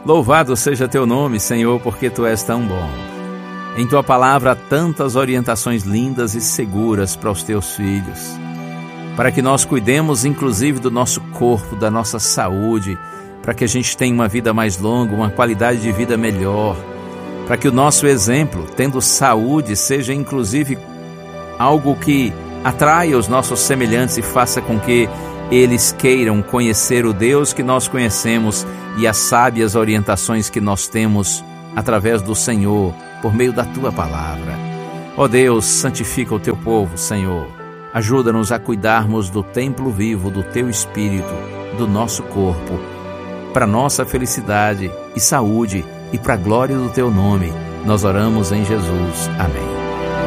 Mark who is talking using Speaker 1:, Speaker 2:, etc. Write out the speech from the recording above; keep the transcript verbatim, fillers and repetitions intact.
Speaker 1: Louvado seja teu nome, Senhor, porque tu és tão bom. Em tua palavra há tantas orientações lindas e seguras para os teus filhos, para que nós cuidemos inclusive do nosso corpo, da nossa saúde, para que a gente tenha uma vida mais longa, uma qualidade de vida melhor, para que o nosso exemplo, tendo saúde, seja inclusive algo que atraia os nossos semelhantes e faça com que eles queiram conhecer o Deus que nós conhecemos e as sábias orientações que nós temos através do Senhor, por meio da tua palavra. Ó Deus, santifica o teu povo, Senhor. Ajuda-nos a cuidarmos do templo vivo do teu Espírito, do nosso corpo, para nossa felicidade e saúde e para a glória do teu nome. Nós oramos em Jesus. Amém.